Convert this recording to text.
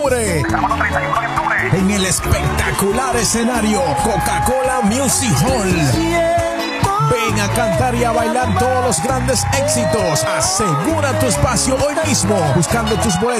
octubre. Sábado 31 de octubre. En el espectacular escenario Coca-Cola Music Hall. Ven a cantar y a bailar todos los grandes éxitos. Asegura tu espacio hoy mismo buscando tus boletos